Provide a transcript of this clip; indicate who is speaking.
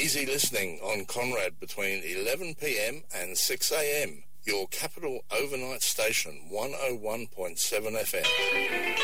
Speaker 1: Easy listening on Conrad between 11 p.m. and 6 a.m. Your capital overnight station, 101.7 FM.